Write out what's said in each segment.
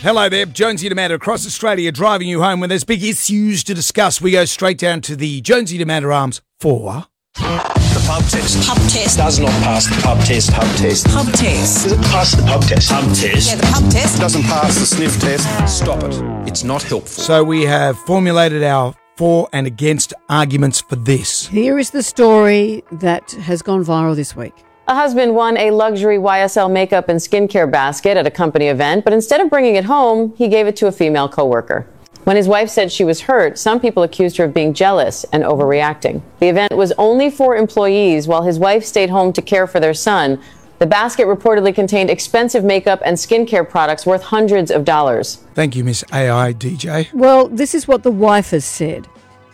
Hello there, Jonesy and Amanda across Australia driving you home when there's big issues to discuss. We go straight down to the Jonesy and Amanda arms for... The pub test. Pub test. Does not pass the pub test. Pub test. Pub test. Does it pass the pub test? Pub test. Yeah, the pub test. Doesn't pass the sniff test. Stop it. It's not helpful. So we have formulated our for and against arguments for this. Here is the story that has gone viral this week. A husband won a luxury YSL makeup and skincare basket at a company event, but instead of bringing it home, he gave it to a female coworker. When his wife said she was hurt, some people accused her of being jealous and overreacting. The event was only for employees while his wife stayed home to care for their son. The basket reportedly contained expensive makeup and skincare products worth hundreds of dollars. Thank you, Miss AI DJ. Well, this is what the wife has said.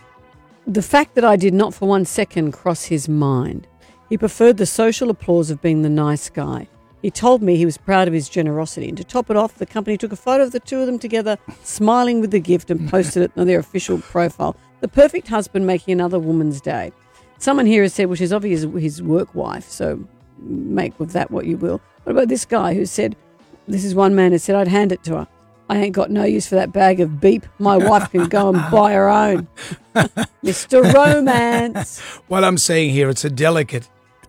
The fact that I did not for 1 second cross his mind. He preferred the social applause of being the nice guy. He told me he was proud of his generosity. And to top it off, the company took a photo of the two of them together, smiling with the gift, and posted it on their official profile. The perfect husband making another woman's day. Someone here has said, well, she's obviously his work wife, so make with that what you will. What about this guy who said, this is one man who said, I'd hand it to her. I ain't got no use for that bag of beep. My wife can go and buy her own. Mr. Romance. What I'm saying here, it's a delicate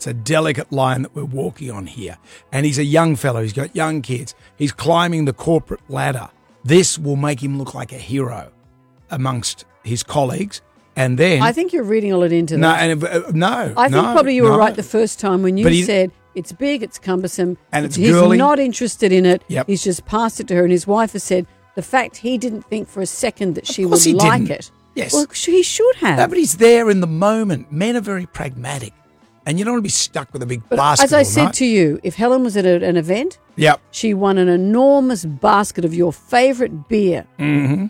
line that we're walking on here. And he's a young fellow. He's got young kids. He's climbing the corporate ladder. This will make him look like a hero amongst his colleagues. And then... I think you're reading all it into that. No. I think probably you were right the first time when you said it's big, it's cumbersome, and it's he's girly. not interested in it. Yep. He's just passed it to her, and his wife has said the fact he didn't think for a second that she would like it. Yes. Well, he should have. No, but he's there in the moment. Men are very pragmatic. And you don't want to be stuck with a big basket. As I said to you, if Helen was at an event, yep, she won an enormous basket of your favourite beer. Mm-hmm.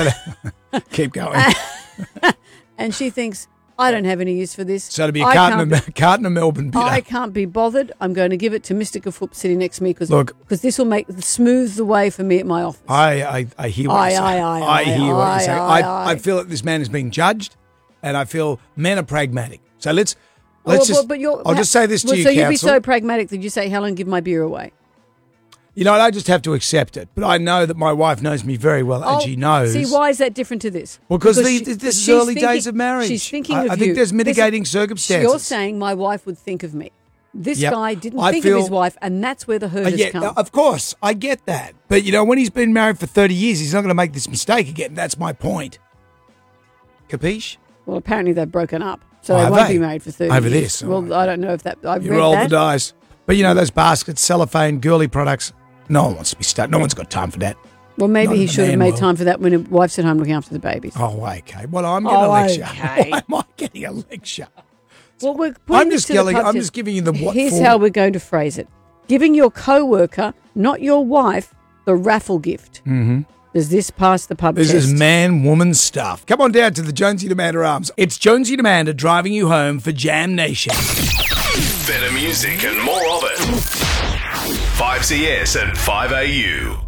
So keep going. And she thinks, I don't have any use for this. So to be a carton of Melbourne bitter. I can't be bothered. I'm going to give it to Mr. Kafoop sitting next to me because this will smooth the way for me at my office. I hear what you're saying. I hear what you're saying. I feel that this man is being judged, and I feel men are pragmatic. So let's I'll just say this to you, so you'd be counsel. so pragmatic that you say, Helen, give my beer away. You know, I just have to accept it. But I know that my wife knows me very well, and she knows. See, why is that different to this? Well, because this is early days of marriage. She's thinking of you. I think there's mitigating circumstances. You're saying my wife would think of me. This guy didn't think of his wife, and that's where the hurt has come. Of course, I get that. But, you know, when he's been married for 30 years, he's not going to make this mistake again. That's my point. Capiche? Well, apparently they've broken up. So they won't be married for 30 over years. This. Well, I don't know if that... I've you read roll that. the dice. But, you know, those baskets, cellophane, girly products, no one wants to be stuck. No one's got time for that. Well, maybe he should have made time for that when his wife's at home looking after the babies. Oh, okay. Well, I'm getting a lecture. Okay. Why am I getting a lecture? Well, I'm just giving you the what Here's for. how we're going to phrase it. Giving your co-worker, not your wife, the raffle gift. Mm-hmm. Does this pass the pub test? This is man-woman stuff. Come on down to the Jonesy and Amanda arms. It's Jonesy and Amanda driving you home for Jam Nation. Better music and more of it. 5CS and 5AU.